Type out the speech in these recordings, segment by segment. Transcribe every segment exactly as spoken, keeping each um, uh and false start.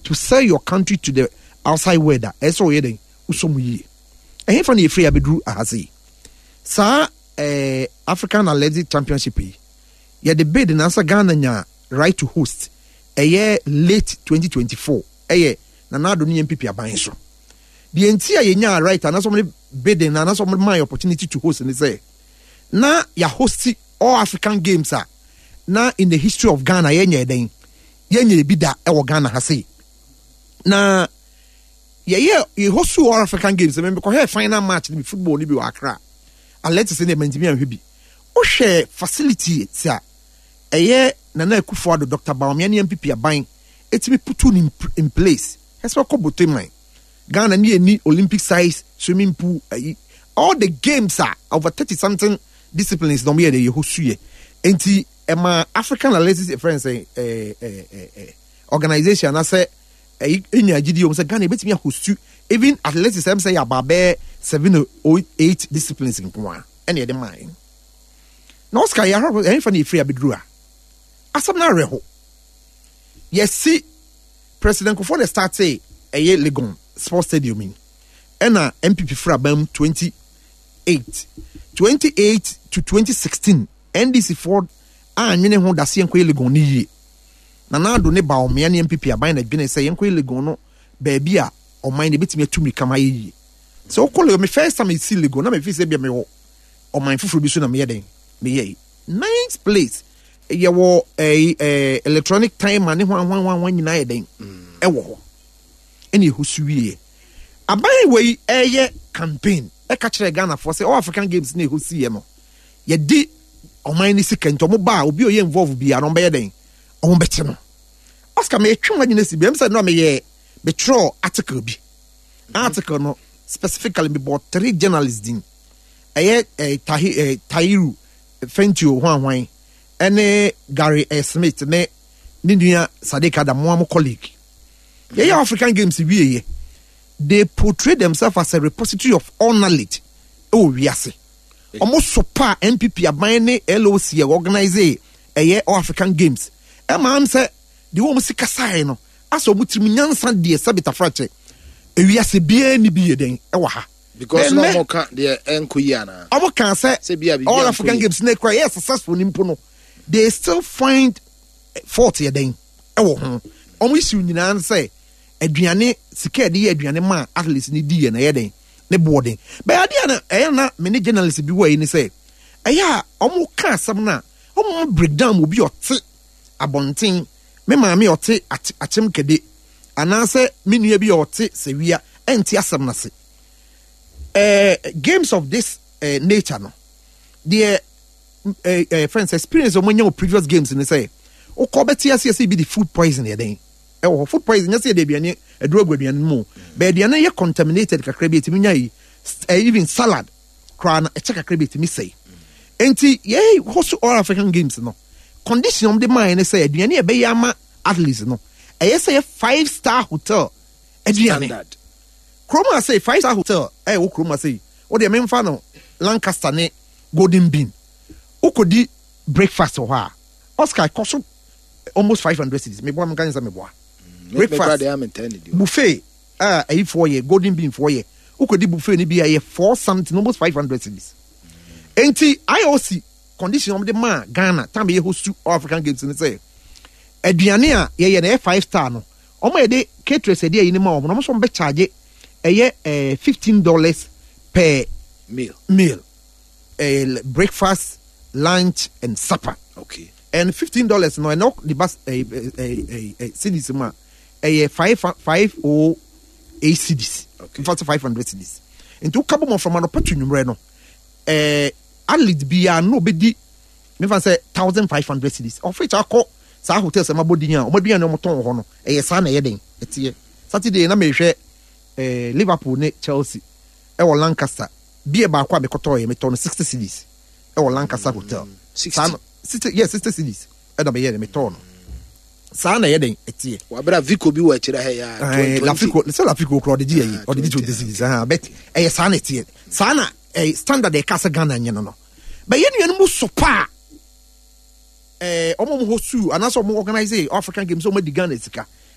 to sell your country to the outside world. That's all you're doing. Usomuye. And if you're free, Abidru Ahasi. Sa eh, African Athletic Championship. Yeah, the bid in answer Ghana right to host. A year late twenty twenty-four. A year. Nana do ni M P P aban so. The entire yenya right and somebody bidding and somebody my opportunity to host and say. Na ya host all African games are. Na in the history of Ghana yenye den. Yenye bida ewo Ghana hasi. Na yeah yeah you host all African games. Remember because here final match in football ni bi wa Accra. And let's say the Benjamin and Hubi. O share facility sa. Eye Nana Akufo-Addo Doctor Bawumia M P P aban. Etimi put in in place. That's what Kobote mine. Ghana ni any Olympic size swimming pool. Uh, all the games are over thirty something disciplines. Don't be the Yehosuye. Enti ema African Athletic friends eh eh eh organization. I say eh in your G D O. Say Ghana bet me hostu even athletics. I'm say about seven or eight disciplines in one. Any of them mine. No Oscar ya have any funny free abidrua. Asam na reho. Yes see. President Kufuor start say eye Legon Sports Stadium in. Ena M P P fra bam twenty-eight twenty-eight to twenty sixteen N D C Ford a nwene ho dase enko Legon ni yi. Na na do ne ba o me M P P aban na dwene say enko Legon no ba bia o man ne betimi atumi kama yi. So okole me first time I see Legon na me fi say bia me wo o man fufuru bi so na me yeden me yi. Ninth place ye wo eh electronic time ane hwan hwan hwan nyina yeden. E wo ho ene hosuwie aban we eye campaign e ka kire Ghana for say all African games na hosuwie no ye di oman ni sikento mo ba obi oye involve bi aron be yeden o mo beti no Oscar me twon anyina si bi em say no me ye be throw article bi article no specifically be about three journalists din eye eh tahi eh Tairu Fentio hwan hwan ene Gary eh, Smith ne Nidia Sadiq Adam mo colleague. Mm-hmm. Yeah, African games we they portray themselves as a repository of all knowledge. Oh, yes. Almost so far M P P abane L O C organize a year African games. E man say the woman si kasa no. Aso mutimi nyansa de sabita frache. E wi ase bia ni bi den e wa ha. Because no more can the enkoyi ana. Amo kan say all African games na cry yes successful nimpo no. They still find fault here den. E wo ho. Omo issue nyina say aduane sika de aduane ma athletes ni di na yeden ne boarding. But ade na e na many journalists bi wa yi ni say eya omo ka asem na omo breakdown obi ote abonten me ma me ote achem kede anase me nua bi ote sewia enti asem na se eh games of this uh, nature no the uh, uh, friends experience omo nya previous games ni say o ko beti ase ase bi the food poison yeden e wo food poison nya say de biane eduro aguaduane mu be de na ye contaminated kakra bi etimi nya yi even salad kra na e check kakra bi etimi say enti ye host all African games no condition of the mind say aduane e be yama athletes no e say five star hotel aduane Chroma say five star hotel eh wo Chroma say wo de memfa no Lancaster ne Golden Bean ukodi breakfast or ha Oscar cost almost five hundred cedis me boa mkan me boa breakfast buffet ah uh, four year Golden Bean four year ukodi buffet ni bi aye four something almost five hundred cedis enti I O C condition of the man Ghana time ye host all African games ni say aduane a ye ye na five star no omo ye de caterers e de yi ni ma omo no so be charge eye eh fifteen dollars per meal meal uh, breakfast lunch and supper okay and fifteen dollars no no the bus eh eh eh cedis ma eh five five or eight cedis okay for five hundred cedis into couple more from an opportunity no eh athlete bia no be di me fan say one thousand five hundred cedis of which akọ sa hotel se mabodi nya o madua no moton ho no eh sa na yeden etie Saturday na me hwe eh Liverpool ne Chelsea e wo Lancaster bia ba kwa me koto ye me ton sixty cedis e wo Lancaster hotel sixty yes sixty cedis e da be ye me ton sa na yeden etie wa bra Vico bi wa kire he ya twenty la Vico se la Vico kro de di ye o de di twenty cedis ha bet e sa na etie sa na eh standard e kasa Ghana nye no no ba ye nu mu sopa eh omo mo hosu anaso mo organize African games o mo di Ghana sika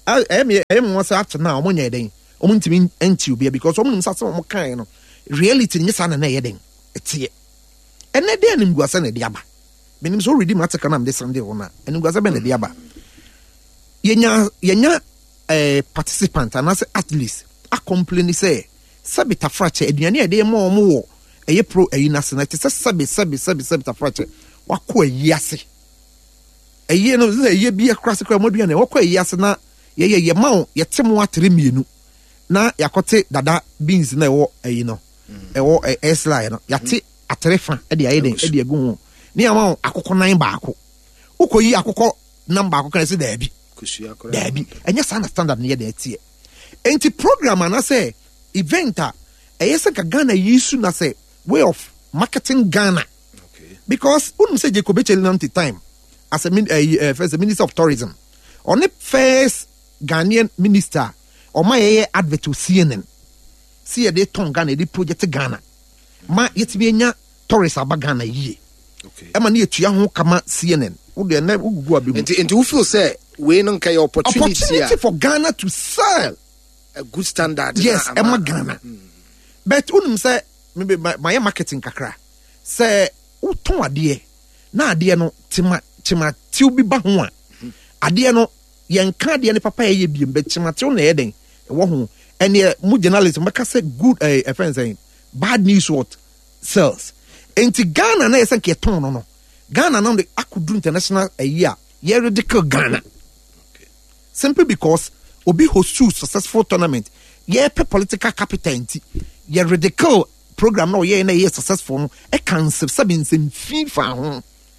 I am I am once after now omo nya den omo ntimi enti obi because omo nsa se omo kan no reality ni sa na na ye den etie ene de anim guasa na de aba menim so ready matter kana am de Sunday wona anim guasa be na de aba yenya yenya eh participant and as athletes a complain say sabita fracture aduane e de mo omo wo eye pro eyi na se na te sabi sabi sabi sabita fracture wako ayi ase eye no ze eye bi akra se kra mo aduane wako ayi ase na ye ye ye ma o ye temo atere mienu na yakote dada beans na ewo eyi no ewo S-line no yate atere fa e de aye den e de agu ho ni ama o akoko nan baako ukoyi akoko number akoko kan se da bi kusua akora da bi enya sa standard ne ye da tie enti program ana say event a eyese ka Ghana yisu na say way of marketing Ghana. Okay. Because unum say Jacob Echelonti time as a min, uh, uh, first minister of tourism on the first Ghanaian minister or my advert to C N N see a day ton Ghana the project Ghana ma yet be nya tourist aba Ghana ye okay e ma na etua ho kama C N N wo de na ugugu abi and and who feel say we no kai opportunity, opportunity for Ghana to sell a good standard. Yes, e ma Ghana mm. But unum say maybe my, my marketing kakra say uton ade na ade no tima tima ti obi ba ho a ade no yen ka ade ne papa ye biem be tima ti na eden e wo ho ene mu journalism make say good eh uh, friends saying bad news what sells enti Ghana na yesen ke ton no no Ghana now the akudu international a year ye radical Ghana okay. Simply because obi host successful tournament ye pe political capital enti ye radical program no ye na ye successful no e cancel seven sim FIFA ho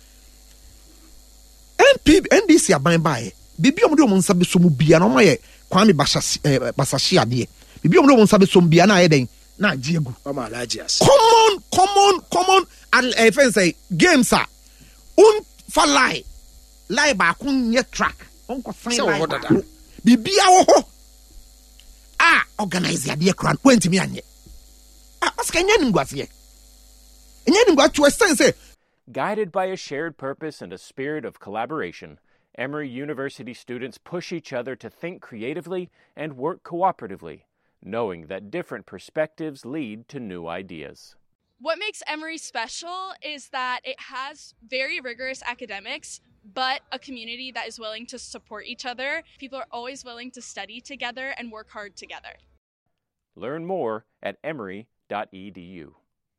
M P N D C aban bae bibi omo de omo nsa be so mu bia no ye Kwame Basasi Basasi ade bibi omo de omo nsa be so mu bia na ye den na agiegu Mama Alajias common common common and eh friends say games are un for lie lie ba kun ye track on ko find lie bibi a wo ho ah organize ade kran kwentimi anye ah aska nya ngwafie nya ngwa to extend say guided by a shared purpose and a spirit of collaboration, Emory University students push each other to think creatively and work cooperatively, knowing that different perspectives lead to new ideas. What makes Emory special is that it has very rigorous academics, but a community that is willing to support each other. People are always willing to study together and work hard together. Learn more at emory dot e d u.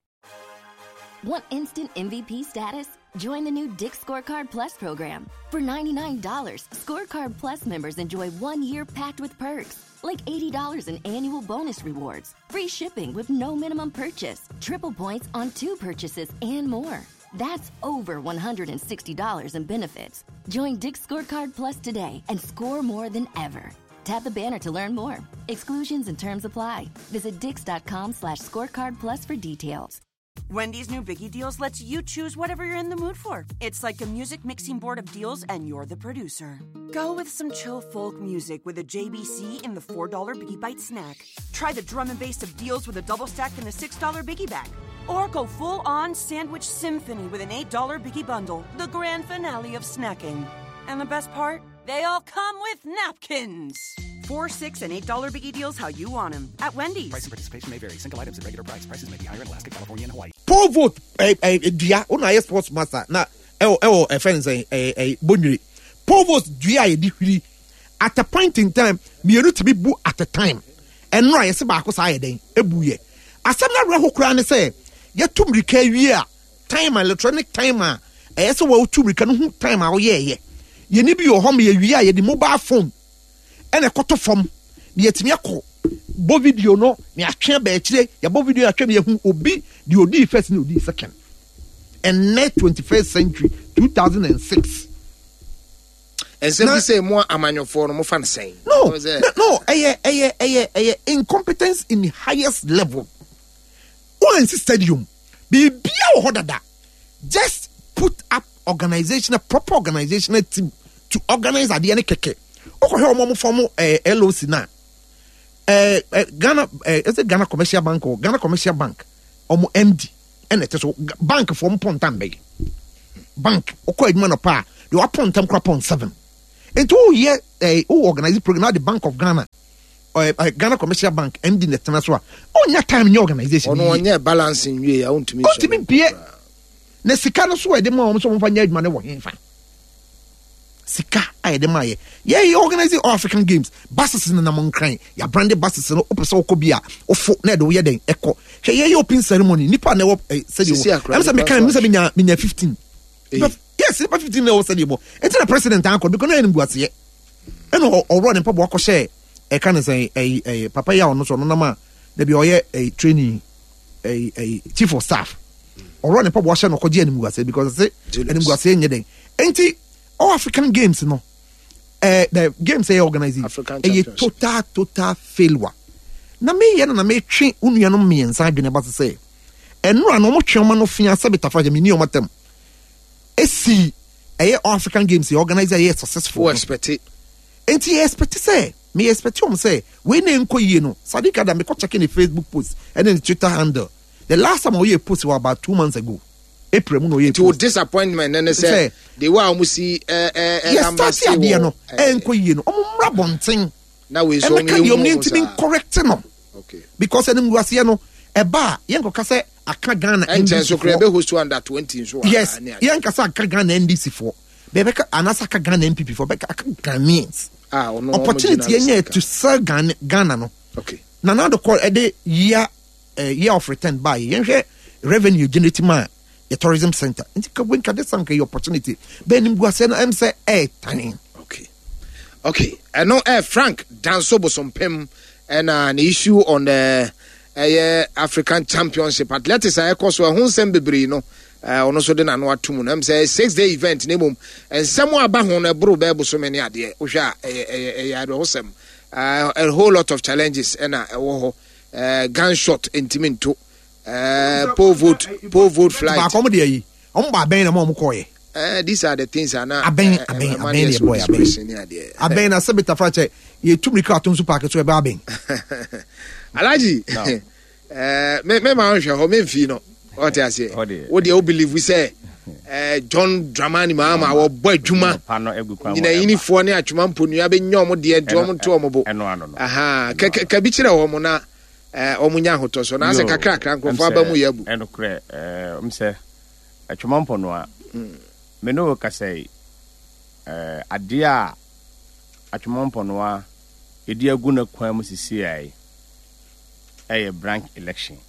Want instant M V P status? Join the new Dick's Scorecard Plus program. For ninety-nine dollars, Scorecard Plus members enjoy one year packed with perks, like eighty dollars in annual bonus rewards, free shipping with no minimum purchase, triple points on two purchases, and more. That's over one hundred sixty dollars in benefits. Join Dick's Scorecard Plus today and score more than ever. Tap the banner to learn more. Exclusions and terms apply. Visit dix.com slash scorecard plus for details. Wendy's new Biggie Deals lets you choose whatever you're in the mood for. It's like a music mixing board of deals, and you're the producer. Go with some chill folk music with a J B C in the four dollar Biggie Bite snack. Try the drum and bass of deals with a double stack in the six dollar Biggie Bag. Or go full-on sandwich symphony with an eight dollar Biggie Bundle, the grand finale of snacking. And the best part? They all come with napkins. Four, six, and eight dollar Biggie Deals how you want them at Wendy's. Price and participation may vary. Single items at regular price. Prices may be higher in Alaska, California, and Hawaii. Poor vote, eh, eh, dia, una yes sports master. Na, eh, eh, eh, friends, eh, eh, eh, bonuri. Poor vote, dia, eh, di, at a point in time, me to be boo at a time. And no, I say, ba, cause I den, e buye. Asana reho krane say, ye tum rika year, time, electronic timer, eh, so well, tum rika no time, oh, yeah, yeah. Ye ni bi your home, ye, ye, the mobile phone. And a quarter from the Etimiako. Bo video no, ni a chain by today, ya bo video a chain who obi, the O D first and O D second. And net twenty-first century, two thousand six. And simply say more amanyo for no fan saying. No, no, no, a a a a incompetence in the highest level. One stadium, be be hodada. Just put up organizational, proper organizational team to organize at the end keke. Oko he omo form eh L O C na eh Ghana eh is it Ghana Commercial Bank or Ghana Commercial Bank omo M D and it so bank form pontam big bank oko edman opa they were pontam crap on seven Into oh yeah, eh, oh organize program the Bank of Ghana. Or uh, Ghana Commercial Bank, M D in the Tanaswa. On your time in your organization. On one year balancing way, I want to make sure. To be Pierre. Nesikano so the more so one year money working fine. Sika I the my yeah, you organizing African games. Buses in the Namon Crane, your branded buses in Opeso Kobia, or Fort Ned, or Yeden Echo. Hey, you open ceremony, Nipa never said you. I'm saying, I mean, fifteen. Yes, fifteen years said you. It's the president, uncle, because I was here. And or running pub walk or share. I can't say a papaya or no, so no, no, there be a training, a a chief of staff. Or running pub washer or Kojian Mugase because I say, and I'm saying, ain't it? All African games, you know, uh, the games they organize a total, total failure. Na me yana na me train unu no me inside the about to say. And no no much man of fian sabita fa me ni o matem. Esi eh African games they organize a successful. Who expect it? Enti expect say, me expect you say, we na enko yi no. Sadika da me ko checking the Facebook post and then the Twitter handle. The last time we post was about two months ago. April mu no ye to disappointment and say they were almost see eh eh yes start here no enko yi no omra bonten na we so me you need to be correct no okay because enim guase no eba yenko ka say aka Ghana N D C so krebe host to under twenty so yes yenka say aka Ghana N D C for bebeka anasa aka Ghana M P P for beka aka Ghanaians ah no opportunity yenye to sell Ghana Ghana no okay na now the call e dey year year of return by yenhwe revenue generating man the tourism center. And when can this the opportunity? Ben Guasena M say eh tiny. Okay. Okay. And now eh Frank Dansobo some pem and uh, an issue on the uh, African Championship Athletics I course wa hun sem bebre no uh ono so de na no atum no am say six day event nemum and someone aba ho na bro be so many ade wo hwa eh eh ado hosem a whole lot of challenges and uh wo uh gunshot intimento Uh, poor vote, poor vote flight. Uh, these are the things I know. Aben, aben, aben, boy, aben. Aben, I said, "Betafache, you two me cartoons to pack it to a babbing." Alaji, uh, me, me, my uncle, home in Fino. What I say? What do you believe we say? Uh, John Dramani, Mama, or boy Juma, in a uniform, at Chumampu, you have been your dear John Tomobo. Aha, Kabichira Homona. Eh omunya hoto so na se kakra kakra nkofo abamu yabu enokre eh umse atwomampo no a me no ka sei eh ade a atwomampo no a edi agu na kwan mu sisi ai eh branch election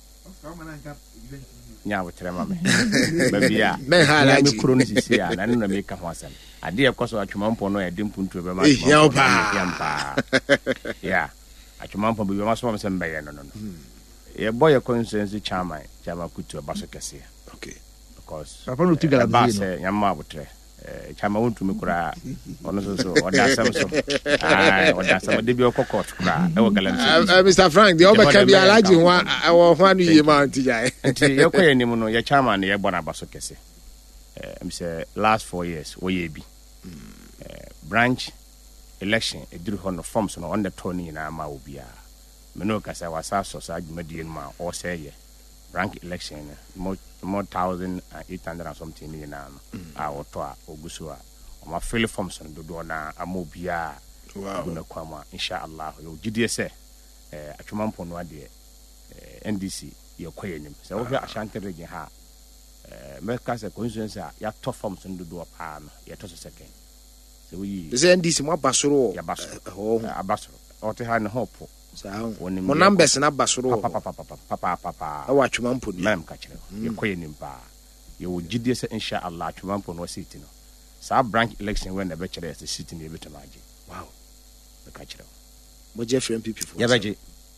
nya wotre ma me ba bia me hala me kuro no sisi a na no na me ka ho asem ade e koso atwomampo no e de mpuntu be ma atwomampo yeah Achumampo bi ma so am be no no no ye boy a constituency chairman chairman kutu abaso kese okay because papa no tigala ba se nyama abotre eh chairman wontu me kura ono so so oda sam so ah oda sam de bi okokot kura e wo galansi Mister Frank the obeka bi alaji wa wo hwanu ye ma ntijai nti ye koye ni mu no ye chairman ye bona abaso kese eh am say last four years wo ye bi eh branch election eduru hono forms no on the tony na ma obia me no kasa wasa so sa adwumadie no ma o say ye rank election more more one thousand eight hundred and something million na a oto a ogusu a o ma fill forms no do na amobia wow na kwama insha Allah yo gidie se eh atwomampo no ade eh N D C ye kwaye nim se wo hwe Ashanti region ha eh me kasa constituency a ya to forms no do pa no ye to second. The N D C mo basoro ya basoro ho abasoro o te ha ne hopo sa ho mo numbers na basoro papa papa papa papa e wa twomampo ni mem ka kire ye koye nim pa ye wo gidie se insha Allah twomampo no city no sa branch election when the be kire the city ne be tamaje wow be ka kire mo je free M P P for ya beje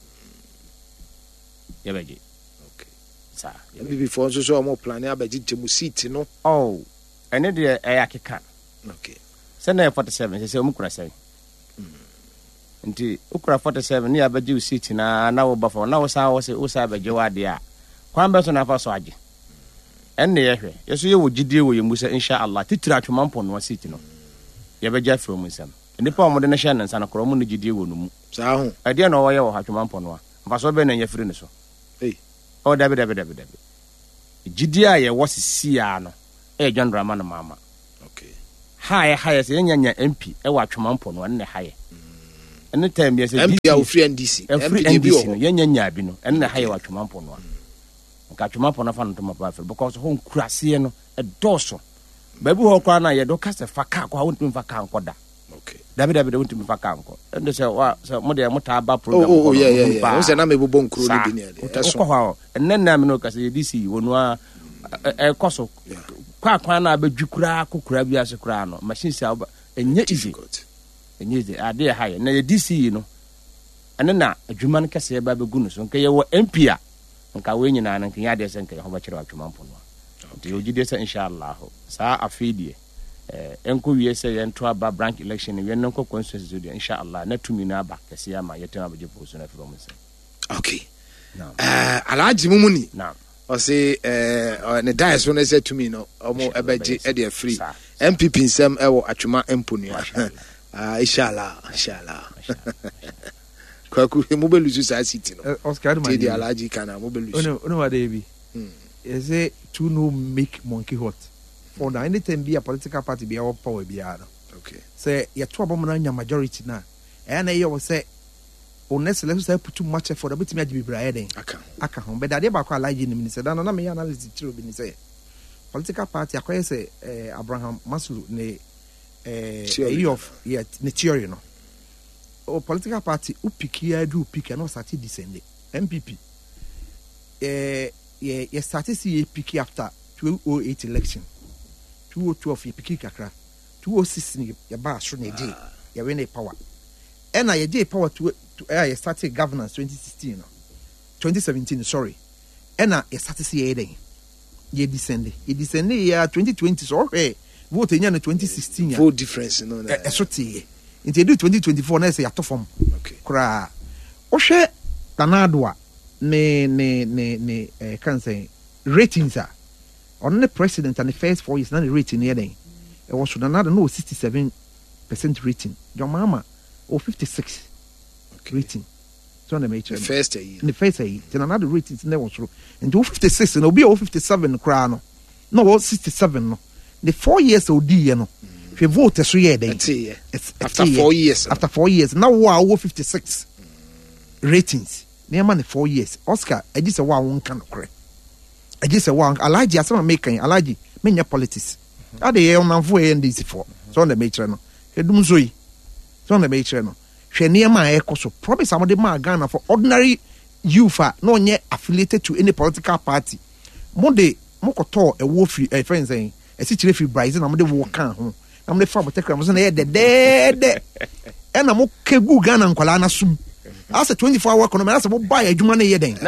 ya beje okay sa M P P for so so mo plan ya beje temu city no oh ene de e akeka okay Sene forty-seven se umukura say nti ukura forty-seven ni abaji seat na na wo bafo na wo sa wo se wo sa abaji wade a kwan be so na fa so age enne ye hwe yeso ye wo gidie wo ye musa insha Allah titira twomampo no seat no ye beja from nsam nipa o mo de na hye nansa na kro mo no gidie wo no mu sa ho ade na wo ye wo ha twomampo no a fa so be na nya firi ne so eh o dabe dabe dabe dabe gidie a ye wo sisi a no e John Dramani mama high high say nya M P e wa twomampo no ne high ene time yes M P a free N D C M P bi o nya nya bi no ene high wa twomampo no nka twomampo na fa no to mapa fe because ho nkurase no e doso baby ho kwa na ye do kase fa ka kwa ho ntumi fa ka nkoda okay dabi dabi do ntumi fa ka nko ende se wa se mo de mo ta ba program oh oh yeah yeah yeah o se na me bobo nkro ni bi ne de so kwa ho enne na me no kase D C wonu a e koso kwa kwa na abadwukura kokura bi ase kura no machine sa enye easy enye easy ade ha ye na ye D C no enne na adwuma no kase ba begu no so nka ye wo M P a nka we nyina na nka ya de se nka ye ho ba kire atwomampo no nti ogide se inshallah sa afidie eh enko wie se ye nto aba branch election ye nko constituency zodi inshallah na tumi na aba kase ama ye tema beje poso na from se okay eh alaji mumuni na o se eh ne dai so na se tumi no omo ebeje e de free M P P nsem e wo atwuma emponu ah inshallah inshallah kwa ku mu belusu sa city no Oscar man di alaji kana mu belusu ono ono wa dey bi is say to no make monkey hot for now anytime be a political party be our power be ara okay say ya to abom na nya majority na e na ye wo say honest let's say put too much effort bit me agi bibra ye den aka aka ho be da dey ba kwa alaji ni say da na me analysis tiro bi ni say political party akoye say eh, Abraham Maslow ne eh theory of yeah ne theory no o political party upiki ya do upiki no start descend M P P eh yeah yeah started see pick after two thousand eight election two thousand twelve ye pick kakra two thousand sixteen ye ba so na dey ye win power and na ye dey power to eh ye started governance twenty sixteen no twenty seventeen sorry and na ye started see ye den ye descend ye descend ye twenty twenty so okay vote nya na twenty sixteen ya full difference no na e so tie into do twenty twenty-four na say ya to form okay kra o hwe Danadwa ne ne ne ne eh, can say ratings are on the president and the first four years na the rating here then it was another no sixty-seven percent rating your mama or fifty-six okay. rating so on the major the first year in the first year then another rating in there was through and do fifty-six and be fifty-seven crown no sixty-seven no the four years od you know mm. if you vote so year then it's after four years after four years now wow fifty-six mm. ratings near man four years Oscar I just a wow one kind of cray I just a wow alaji asama making alaji menya politics ade ye on avo e ndisi for so on the major no edum so yi so on the major no hwe near man e koso promise amode ma Ghana for ordinary youth no nye affiliated to any political party monde mokoto e wo free e friends saying e si chire free Brazil amode wo kan ho amode fa botekra so na ye de de de e na mo kegu Ghana nkwala na sum as a twenty-four hour economy as a buy a juma na ye den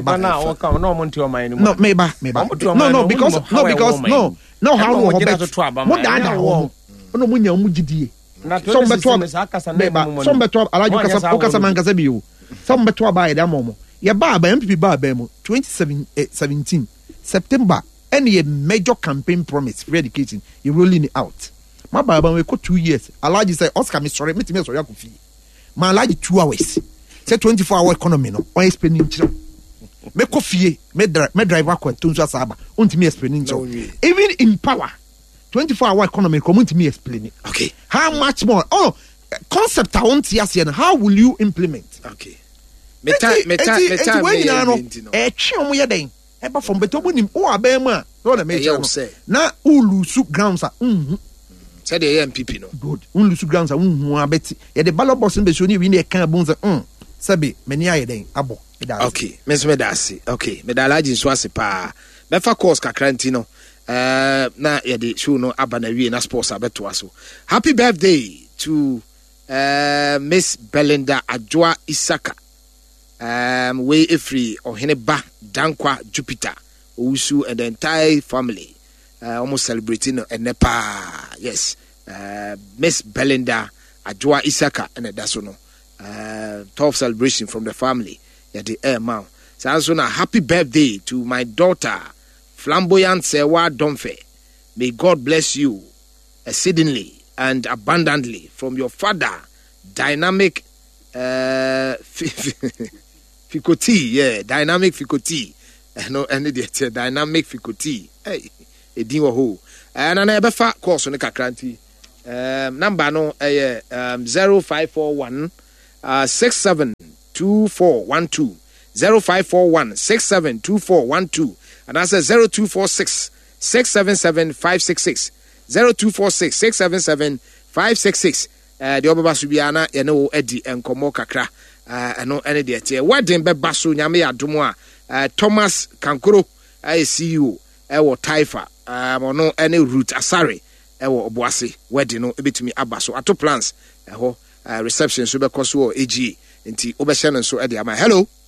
no me ba me ba no no because no because no no how wo bet mo da da ho no mo nya mo gidie some beto me ba some beto alaji kasa o kasa man kasa bi o some beto ba da mo mo ye ba ba M P P ba ba mo twenty seventeen September any major campaign promise for education you rolling it out my baba we go two years alaji say Oscar me sorry me me sorry akofi ma alaji two hours say twenty-four hour economy no on spending chiro me kofie me drive me drive akwa tunso asaba untimi explaining chiro even in power twenty-four hour economy come untimi explain okay how much more oh concept I want to ask you how will you implement okay meta meta meta when you know e twi omo ye den e ba from beto bonim o abem a so na me chiro na ulusu grounds a mhm say the M P P no good ulusu grounds a mhm abeti ye the ballot box be so ni wi na e kan bonza mm sabi meni aye den abo okay me so me da se okay me da alaji so ase pa me fa course kakranti no eh na ye de show no aba na wie na sports abeto aso happy birthday to uh, Miss Belinda Adjoa Isaka um we efri ohene ba dankwa Jupiter Owusu and the entire family uh, almost celebrating enepa yes uh, Miss Belinda Adjoa Isaka and that's no uh tough celebration from the family yeah the air man so also na happy birthday to my daughter Flamboyant Sewa Domfe. May God bless you exceedingly and abundantly from your father dynamic uh Fikoti yeah dynamic Fikoti no any the dynamic Fikoti hey edin wo ho and na ebefa course no kakranti um, number no uh, um, zero five four one uh, six seven two four one two zero five four one six seven two four one two and that's a zero two four six six seven seven five six six zero two four six six seven seven five six six. Uh, the Obaba Subiana, you know, Eddie and Komo Kakra, uh, and no any day. Wedding Bebasu Yami Adumoa, uh, Thomas Kankuro, I see you, Ewo Taifa, um, or no any route, Asari, Ewo Obuasi, wedding, no, a bit to me Abaso, Ato plans, uh, reception, Super Kosuo, A G, Inti Obashan and so Eddie. Hello.